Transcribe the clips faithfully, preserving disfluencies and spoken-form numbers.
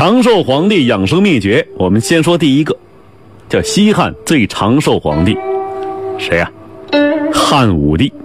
长寿皇帝养生秘诀，我们先说第一个，叫西汉最长寿皇帝，谁呀、啊？汉武帝。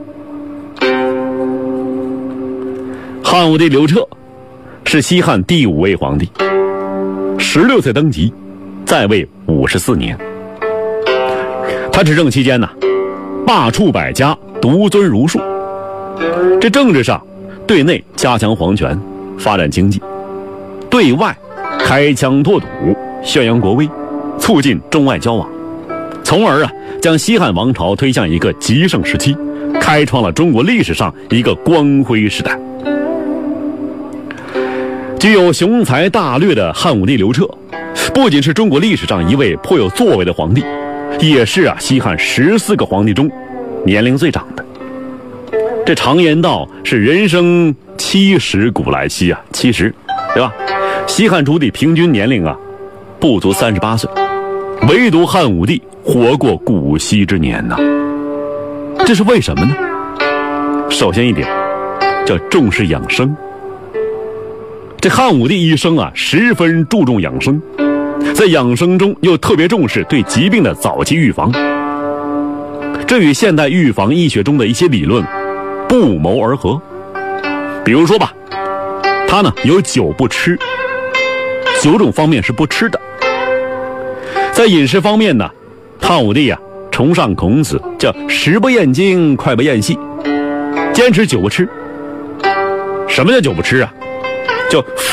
汉武帝刘彻是西汉第五位皇帝，十六岁登基，在位五十四年。他执政期间呢，罢黜百家，独尊儒术。这政治上，对内加强皇权，发展经济；对外开疆拓土，宣扬国威，促进中外交往，从而啊，将西汉王朝推向一个极盛时期，开创了中国历史上一个光辉时代。具有雄才大略的汉武帝刘彻，不仅是中国历史上一位颇有作为的皇帝，也是啊西汉十四个皇帝中年龄最长的。这常言道是人生七十古来稀啊，七十，对吧？西汉诸帝平均年龄啊不足三十八岁，唯独汉武帝活过古稀之年呢、啊。这是为什么呢？首先一点叫重视养生。这汉武帝一生啊十分注重养生，在养生中又特别重视对疾病的早期预防，这与现代预防医学中的一些理论不谋而合。比如说吧，他呢有酒不吃，九种方面是不吃的。在饮食方面呢，汉武帝啊崇尚孔子，叫食不厌精，脍不厌细，坚持酒不吃。什么叫酒不吃啊？叫